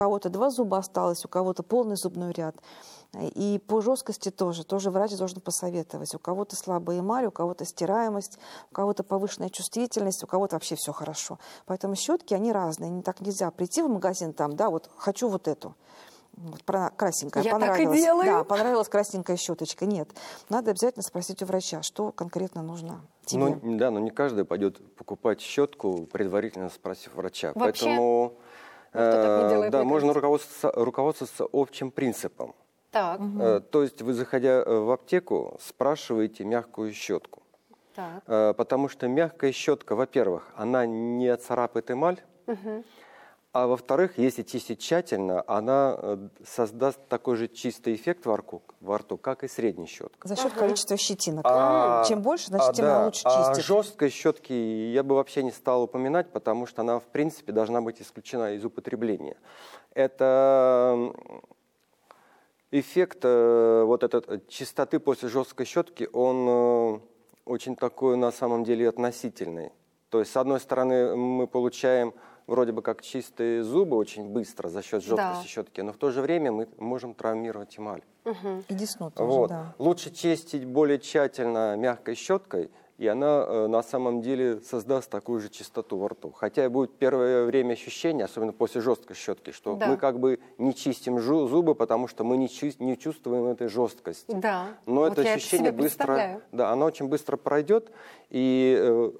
У кого-то 2 зуба осталось, у кого-то полный зубной ряд. И по жесткости тоже врач должен посоветовать. У кого-то слабая эмаль, у кого-то стираемость, у кого-то повышенная чувствительность, у кого-то вообще все хорошо. Поэтому щетки, они разные. Так нельзя прийти в магазин, там, да, вот хочу вот эту. Красненькая, я понравилась. Так и делаю. Да, понравилась красненькая щеточка. Нет, надо обязательно спросить у врача, что конкретно нужно тебе. Ну, да, но не каждый пойдет покупать щетку, предварительно спросив врача. Вообще? Поэтому так не делает, да, мне можно руководствоваться общим принципом. Так. То есть вы, заходя в аптеку, спрашиваете мягкую щетку. Так. Потому что мягкая щетка, во-первых, она не отцарапает эмаль, а во-вторых, если чистить тщательно, она создаст такой же чистый эффект во рту, как и средняя щетка. За счет количества щетинок. Чем больше, значит, тем да, лучше чистить. Жесткой щетки я бы вообще не стал упоминать, потому что она, в принципе, должна быть исключена из употребления. Это эффект вот этот чистоты после жесткой щетки, он очень такой на самом деле относительный. То есть, с одной стороны, мы получаем вроде бы как чистые зубы очень быстро за счет жесткости щетки, но в то же время мы можем травмировать эмаль. И десну тоже, Вот. да. Лучше чистить более тщательно мягкой щеткой, и она на самом деле создаст такую же чистоту во рту. Хотя будет первое время ощущение, особенно после жесткой щетки, что мы как бы не чистим зубы, потому что мы не чувствуем этой жесткости. Да. Но вот это ощущение быстро, да, оно очень быстро пройдет, и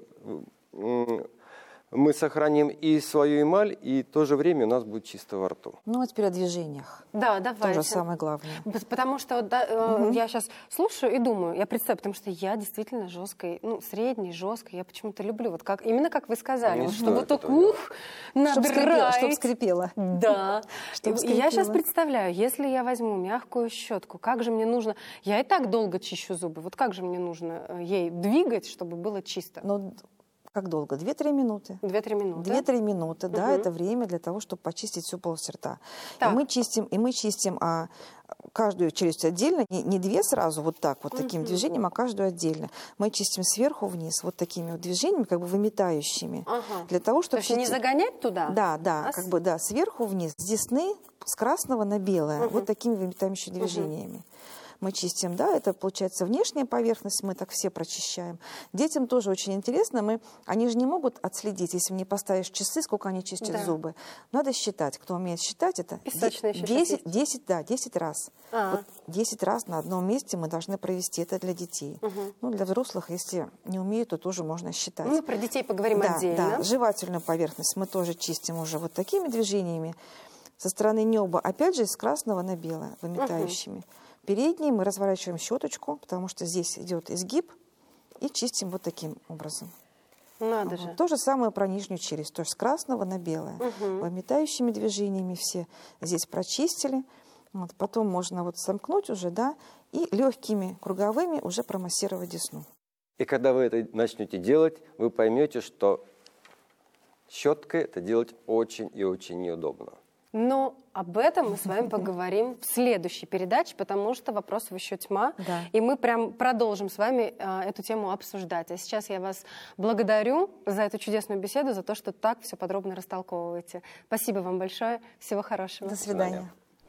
мы сохраним и свою эмаль, и в то же время у нас будет чисто во рту. Ну, а теперь о движениях. Да, давайте. Тоже самое главное. Потому что я сейчас слушаю и думаю, я представляю, потому что я действительно жесткой, средней, жесткой, я почему-то люблю, вот как, именно как вы сказали, вот, чтобы вот так, надрать. Чтоб скрипело. Да. И я сейчас представляю, если я возьму мягкую щетку, как же мне нужно, я и так долго чищу зубы, вот как же мне нужно ей двигать, чтобы было чисто? Ну, как долго? 2-3 минуты. 2-3 минуты. 2-3 минуты, да, это время для того, чтобы почистить всю полость рта. И мы чистим каждую челюсть отдельно, не 2 сразу вот так, вот таким движением, а каждую отдельно. Мы чистим сверху вниз, вот такими вот движениями, как бы выметающими. Для того, чтобы... То есть не загонять туда? Да, как бы, да, сверху вниз, с десны, с красного на белое, вот такими выметающими движениями. Мы чистим, да, это получается внешняя поверхность, мы так все прочищаем. Детям тоже очень интересно, они же не могут отследить, если мне поставишь часы, сколько они чистят зубы. Надо считать, кто умеет считать, это 10 раз. Вот 10 раз на одном месте мы должны провести, это для детей. Ну, для взрослых, если не умеют, то тоже можно считать. Ну, про детей поговорим отдельно. Да, жевательную поверхность мы тоже чистим уже вот такими движениями. Со стороны неба, опять же, с красного на белое, выметающими. Передней мы разворачиваем щеточку, потому что здесь идет изгиб, и чистим вот таким образом. Надо же. То же самое про нижнюю челюсть, тоже с красного на белое. Выметающими движениями все здесь прочистили. Вот, потом можно вот сомкнуть уже, да, и легкими круговыми уже промассировать десну. И когда вы это начнете делать, вы поймете, что щеткой это делать очень и очень неудобно. Но об этом мы с вами поговорим в следующей передаче, потому что вопросов еще тьма, и мы прям продолжим с вами эту тему обсуждать. А сейчас я вас благодарю за эту чудесную беседу, за то, что так все подробно растолковываете. Спасибо вам большое, всего хорошего. До свидания.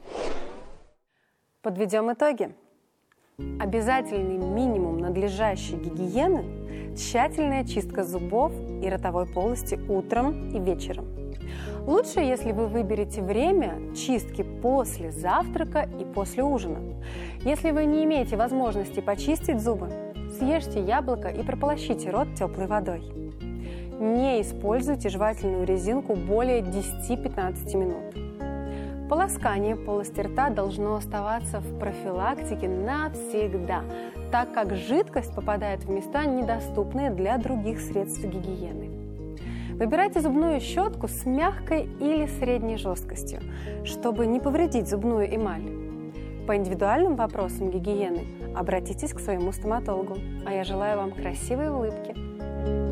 Подведем итоги. Обязательный минимум надлежащей гигиены – тщательная чистка зубов и ротовой полости утром и вечером. Лучше, если вы выберете время чистки после завтрака и после ужина. Если вы не имеете возможности почистить зубы, съешьте яблоко и прополощите рот теплой водой. Не используйте жевательную резинку более 10-15 минут. Полоскание полости рта должно оставаться в профилактике навсегда, так как жидкость попадает в места, недоступные для других средств гигиены. Выбирайте зубную щетку с мягкой или средней жесткостью, чтобы не повредить зубную эмаль. По индивидуальным вопросам гигиены обратитесь к своему стоматологу. А я желаю вам красивой улыбки.